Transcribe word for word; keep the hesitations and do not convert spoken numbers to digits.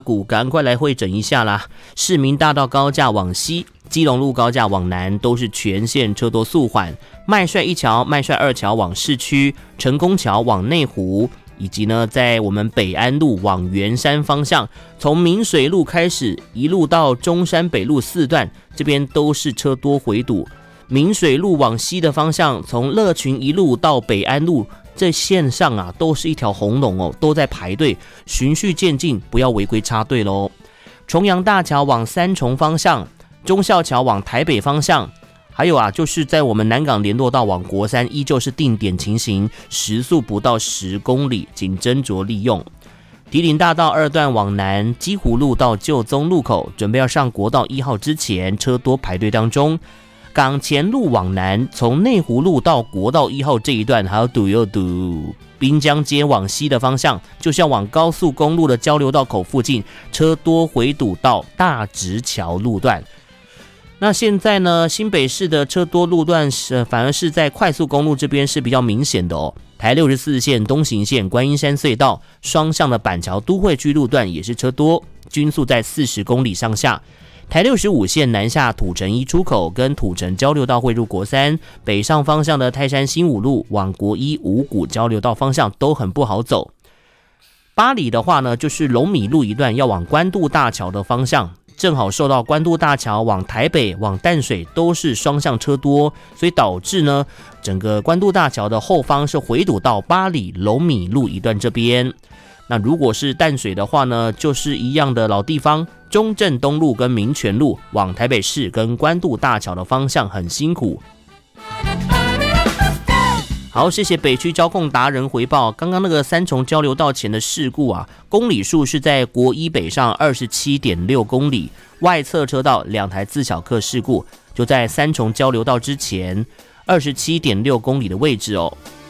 股赶快来会诊一下啦！市民大道高架往西，基隆路高架往南都是全线车多速缓。麦帅一桥、麦帅二桥往市区，成功桥往内湖，以及呢，在我们北安路往圆山方向，从明水路开始一路到中山北路四段，这边都是车多回堵。明水路往西的方向，从乐群一路到北安路。这线上啊，都是一条红龙哦，都在排队，循序渐进，不要违规插队喽。重阳大桥往三重方向，忠孝桥往台北方向，还有啊，就是在我们南港联络道往国三，依旧是定点情形，时速不到十公里，请斟酌利用。堤岭大道二段往南，基湖路到旧宗路口，准备要上国道一号之前，车多排队当中。港前路往南，从内湖路到国道一号这一段还要堵又堵。滨江街往西的方向，就像往高速公路的交流道口附近，车多回堵到大直桥路段。那现在呢，新北市的车多路段是反而是在快速公路这边是比较明显的哦。台六十四线东行线观音山隧道双向的板桥都会区路段也是车多，均速在四十公里上下。台六十五线南下土城一出口跟土城交流道汇入国三，北上方向的泰山新五路往国一五股交流道方向都很不好走。八里的话呢，就是龙米路一段要往关渡大桥的方向，正好受到关渡大桥往台北往淡水都是双向车多，所以导致呢整个关渡大桥的后方是回堵到八里龙米路一段这边。那如果是淡水的话呢，就是一样的老地方，中正东路跟民权路往台北市跟关渡大桥的方向很辛苦。好，谢谢北区交控达人回报，刚刚那个三重交流道前的事故啊，公里数是在国一北上 二十七点六公里，外侧车道两台自小客事故，就在三重交流道之前 二十七点六公里的位置哦。